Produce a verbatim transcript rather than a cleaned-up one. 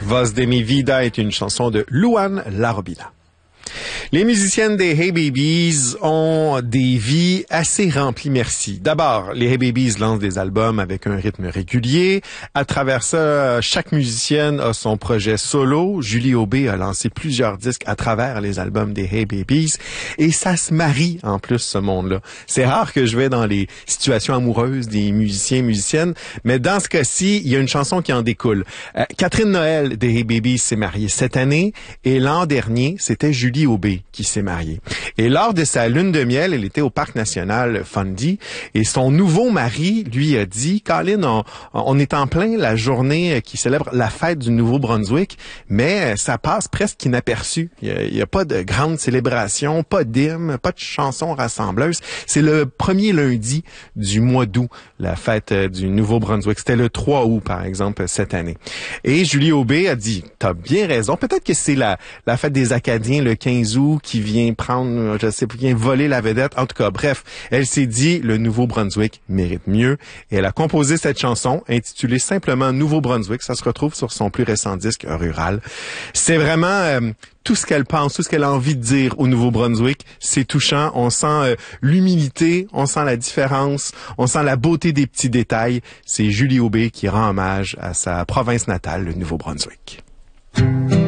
Voz de mi vida est une chanson de Luan Larobina. Les musiciennes des Hey Babies ont des vies assez remplies, merci. D'abord, les Hey Babies lancent des albums avec un rythme régulier. À travers ça, chaque musicienne a son projet solo. Julie Aubé a lancé plusieurs disques à travers les albums des Hey Babies. Et ça se marie, en plus, ce monde-là. C'est rare que je vais dans les situations amoureuses des musiciens et musiciennes, mais dans ce cas-ci, il y a une chanson qui en découle. Euh, Catherine Noël des Hey Babies s'est mariée cette année, et l'an dernier, c'était Julie Aubé qui s'est mariée. Et lors de sa lune de miel, elle était au Parc national Fundy, et son nouveau mari lui a dit, Colin, on, on est en plein la journée qui célèbre la fête du Nouveau-Brunswick, mais ça passe presque inaperçu. Il n'y a, a pas de grande célébration, pas d'hymne, pas de chansons rassembleuses. C'est le premier lundi du mois d'août, la fête du Nouveau-Brunswick. C'était le trois août, par exemple, cette année. Et Julie Aubé a dit, t'as bien raison, peut-être que c'est la, la fête des Acadiens le quinze août qui vient prendre, je sais pas, qui vient voler la vedette. En tout cas, bref, elle s'est dit, le Nouveau-Brunswick mérite mieux. Et elle a composé cette chanson intitulée simplement Nouveau-Brunswick. Ça se retrouve sur son plus récent disque Rural. C'est vraiment euh, tout ce qu'elle pense, tout ce qu'elle a envie de dire au Nouveau-Brunswick. C'est touchant. On sent euh, l'humilité, on sent la différence, on sent la beauté des petits détails. C'est Julie Aubé qui rend hommage à sa province natale, le Nouveau-Brunswick.